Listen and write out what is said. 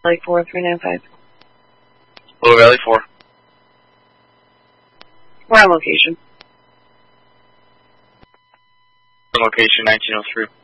Lake 4395. Willow Valley 4. We're on location. Location 1903.